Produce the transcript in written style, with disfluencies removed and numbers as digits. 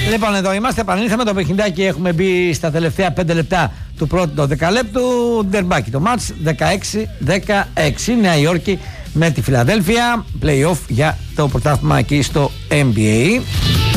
Λοιπόν, εδώ είμαστε, επανήλθαμε το παιχνιδάκι. Έχουμε μπει στα τελευταία 5 λεπτά του πρώτου δεκαλέπτου. Ντερμπάκι το μάτς 16-16. Νέα Υόρκη με τη Φιλαδέλφια. Play-off για το πρωτάθλημα εκεί στο NBA.